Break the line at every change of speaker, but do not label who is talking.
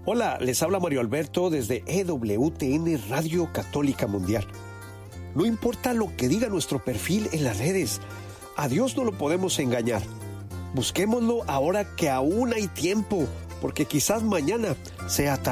Hola, les habla Mario Alberto desde EWTN Radio Católica Mundial. No importa lo que diga nuestro perfil en las redes, a Dios no lo podemos engañar. Busquémoslo ahora que aún hay tiempo, porque quizás mañana sea tarde.